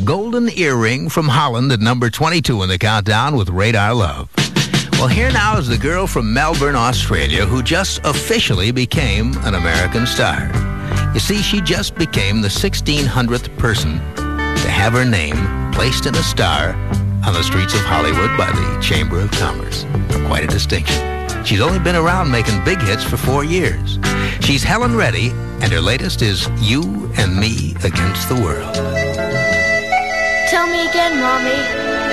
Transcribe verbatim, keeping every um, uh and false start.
Golden Earring from Holland at number twenty-two in the countdown with Radar Love. Well, here now is the girl from Melbourne, Australia, who just officially became an American star. You see, she just became the sixteen hundredth person to have her name placed in a star on the streets of Hollywood by the Chamber of Commerce. Quite a distinction. She's only been around making big hits for four years. She's Helen Reddy, and her latest is You and Me Against the World. Tell me again, Mommy.